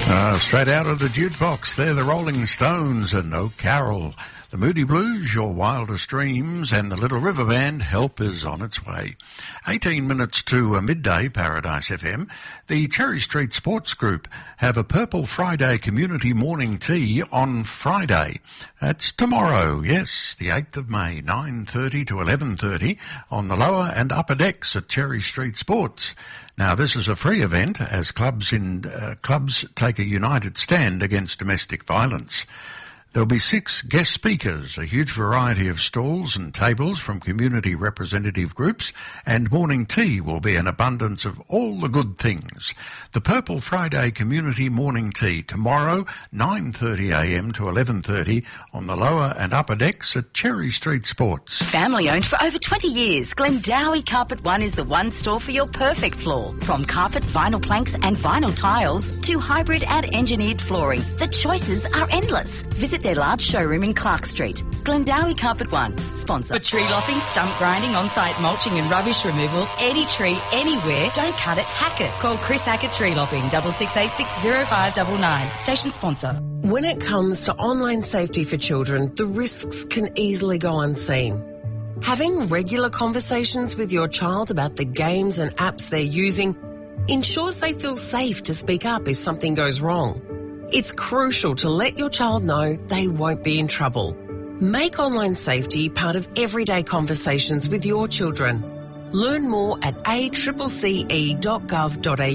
Straight out of the jukebox, they're the Rolling Stones and No Carol. The Moody Blues, Your Wildest Dreams, and the Little River Band, Help is on its way. 18 minutes to midday, Paradise FM. The Cherry Street Sports Group have a Purple Friday Community Morning Tea on Friday. That's tomorrow, yes, the 8th of May, 9:30 to 11:30 on the lower and upper decks at Cherry Street Sports. Now, this is a free event as clubs take a united stand against domestic violence. There'll be 6 guest speakers, a huge variety of stalls and tables from community representative groups, and morning tea will be an abundance of all the good things. The Purple Friday Community Morning Tea tomorrow, 9:30am to 11:30 on the lower and upper decks at Cherry Street Sports. Family owned for over 20 years, Glendowie Carpet One is the one store for your perfect floor. From carpet, vinyl planks and vinyl tiles to hybrid and engineered flooring, the choices are endless. Visit their large showroom in Clark Street. Glendowie Carpet One, sponsor. For tree lopping, stump grinding, on-site mulching and rubbish removal, any tree, anywhere, don't cut it, hack it. Call Chris Hackett Tree Lopping, 66860599. Station sponsor. When it comes to online safety for children, the risks can easily go unseen. Having regular conversations with your child about the games and apps they're using ensures they feel safe to speak up if something goes wrong. It's crucial to let your child know they won't be in trouble. Make online safety part of everyday conversations with your children. Learn more at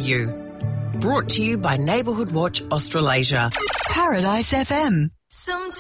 accce.gov.au. Brought to you by Neighbourhood Watch Australasia. Paradise FM.